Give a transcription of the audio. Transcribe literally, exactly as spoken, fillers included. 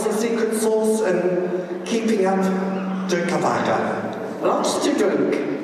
the secret sauce and keeping up the Kavaka. Lots to drink.